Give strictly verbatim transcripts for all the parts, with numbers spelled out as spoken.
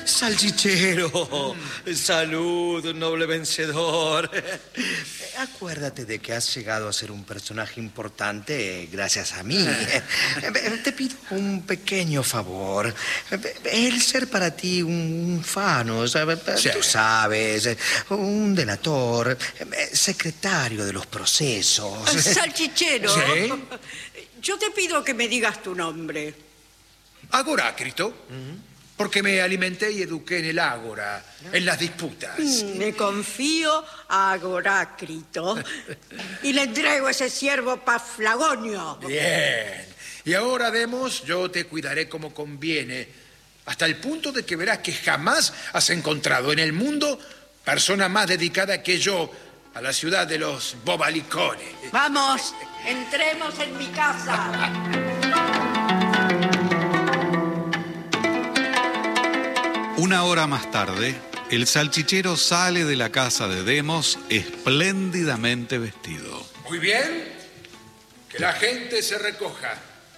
Salchichero, mm. Salud, noble vencedor. Acuérdate de que has llegado a ser un personaje importante gracias a mí. Te pido un pequeño favor. El ser para ti un fano, sí. Tú sabes, un delator, secretario de los procesos. Salchichero, ¿sí? Yo te pido que me digas tu nombre. Agorácrito. Uh-huh. Porque me alimenté y eduqué en el ágora, en las disputas. Mm, me confío a Agorácrito y le entrego ese ciervo Paflagonio. Bien. Y ahora, Demos, yo te cuidaré como conviene, hasta el punto de que verás que jamás has encontrado en el mundo persona más dedicada que yo a la ciudad de los bobalicones. Vamos, entremos en mi casa. Una hora más tarde, el salchichero sale de la casa de Demos espléndidamente vestido. Muy bien, que la gente se recoja,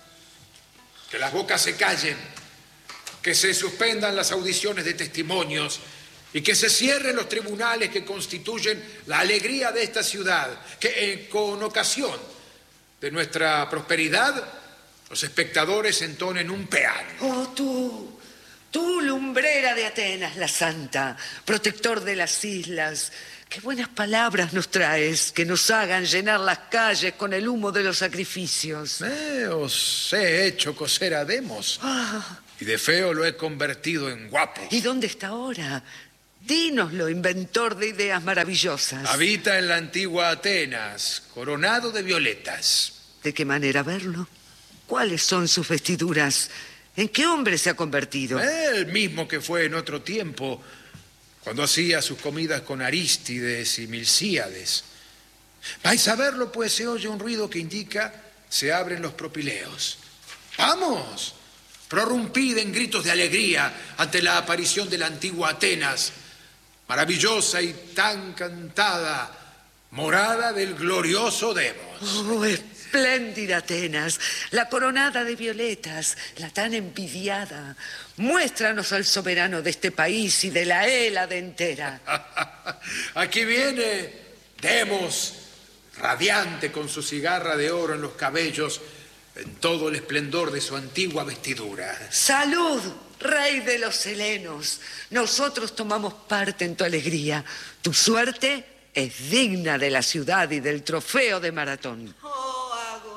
que las bocas se callen, que se suspendan las audiciones de testimonios y que se cierren los tribunales que constituyen la alegría de esta ciudad, que eh, con ocasión de nuestra prosperidad los espectadores entonen un peán. ¡Oh, tú! Tú, lumbrera de Atenas, la santa, protector de las islas, qué buenas palabras nos traes, que nos hagan llenar las calles con el humo de los sacrificios. Eh, os he hecho coser a Demos, ah. y de feo lo he convertido en guapo. ¿Y dónde está ahora? Dínoslo, inventor de ideas maravillosas. Habita en la antigua Atenas, coronado de violetas. ¿De qué manera verlo? ¿Cuáles son sus vestiduras? ¿En qué hombre se ha convertido? El mismo que fue en otro tiempo, cuando hacía sus comidas con Arístides y Milcíades. Vais a verlo, pues se oye un ruido que indica se abren los propileos. ¡Vamos! Prorrumpid en gritos de alegría ante la aparición de la antigua Atenas, maravillosa y tan cantada, morada del glorioso Demos. Oh, espléndida Atenas, la coronada de violetas, la tan envidiada. Muéstranos al soberano de este país y de la Hélade entera. Aquí viene Demos, radiante con su cigarra de oro en los cabellos, en todo el esplendor de su antigua vestidura. ¡Salud, rey de los helenos! Nosotros tomamos parte en tu alegría. Tu suerte es digna de la ciudad y del trofeo de Maratón. Oh,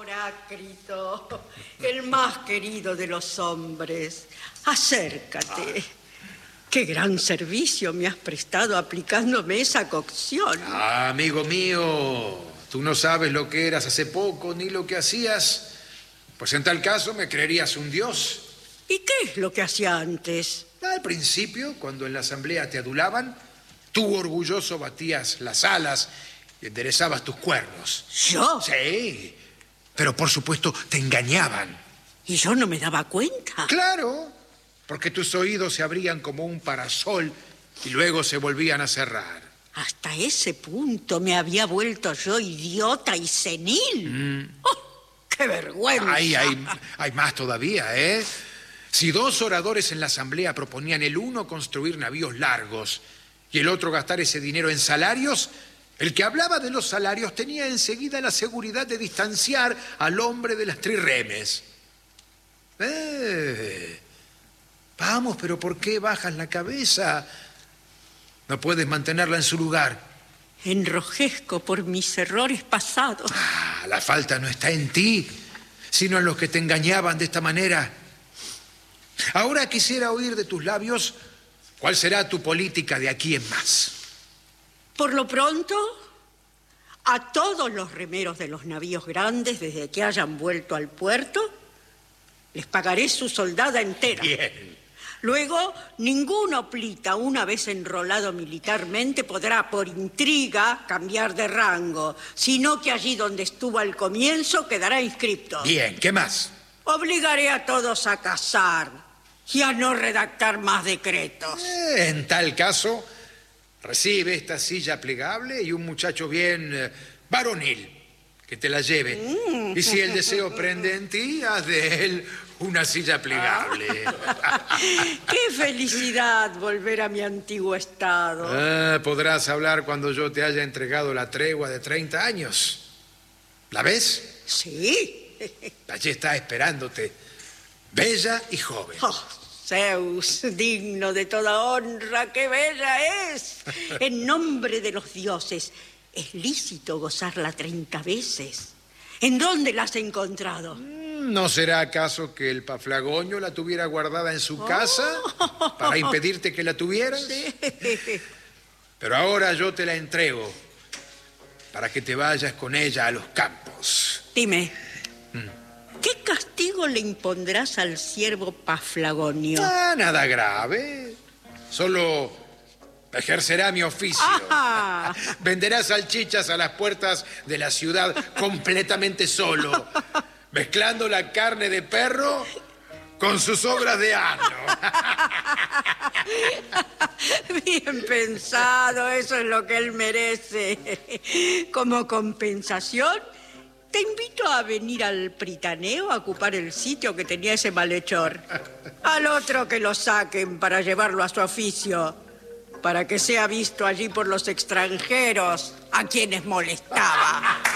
Agorácrito, el más querido de los hombres. Acércate. Qué gran servicio me has prestado aplicándome esa cocción. Ah, amigo mío, tú no sabes lo que eras hace poco ni lo que hacías. Pues en tal caso me creerías un dios. ¿Y qué es lo que hacía antes? Al principio, cuando en la asamblea te adulaban, tú orgulloso batías las alas y enderezabas tus cuernos. ¿Yo? Sí, pero por supuesto te engañaban. ¿Y yo no me daba cuenta? Claro, porque tus oídos se abrían como un parasol y luego se volvían a cerrar. Hasta ese punto me había vuelto yo idiota y senil. Mm. ¡Oh, qué vergüenza! Ay, hay, hay más todavía, ¿eh? Si dos oradores en la asamblea proponían el uno construir navíos largos y el otro gastar ese dinero en salarios, el que hablaba de los salarios tenía enseguida la seguridad de distanciar al hombre de las trirremes. Eh, vamos, pero ¿por qué bajas la cabeza? No puedes mantenerla en su lugar. Enrojezco por mis errores pasados. Ah, la falta no está en ti, sino en los que te engañaban de esta manera. Ahora quisiera oír de tus labios cuál será tu política de aquí en más. Por lo pronto, a todos los remeros de los navíos grandes, desde que hayan vuelto al puerto, les pagaré su soldada entera. Bien. Luego, ningún hoplita, una vez enrolado militarmente, podrá por intriga cambiar de rango, sino que allí donde estuvo al comienzo quedará inscripto. Bien, ¿qué más? Obligaré a todos a casar y a no redactar más decretos. Eh, en tal caso, recibe esta silla plegable y un muchacho bien eh, varonil que te la lleve. Mm. Y si el deseo prende en ti, haz de él una silla plegable. ¡Qué felicidad volver a mi antiguo estado! Ah, podrás hablar cuando yo te haya entregado la tregua de treinta años. ¿La ves? Sí. Allí está esperándote, bella y joven. Oh, Zeus, digno de toda honra, qué bella es. En nombre de los dioses, ¿es lícito gozarla treinta veces? ¿En dónde la has encontrado? ¿No será acaso que el Paflagonio la tuviera guardada en su casa Oh. para impedirte que la tuvieras? Sí. Pero ahora yo te la entrego para que te vayas con ella a los campos. Dime, ¿qué castigo le impondrás al siervo Paflagonio? Ah, nada grave. Solo ejercerá mi oficio. Ah. Venderá salchichas a las puertas de la ciudad completamente solo, mezclando la carne de perro con sus obras de ano. Bien pensado, eso es lo que él merece. Como compensación, te invito a venir al Pritaneo a ocupar el sitio que tenía ese malhechor. Al otro que lo saquen para llevarlo a su oficio, para que sea visto allí por los extranjeros a quienes molestaba.